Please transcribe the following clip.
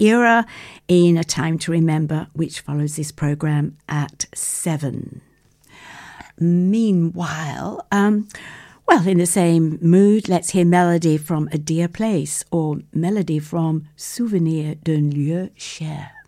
era in A Time to Remember, which follows this programme at 7. Meanwhile, well, in the same mood, let's hear Melody from A Dear Place or Melody from Souvenir d'un lieu cher.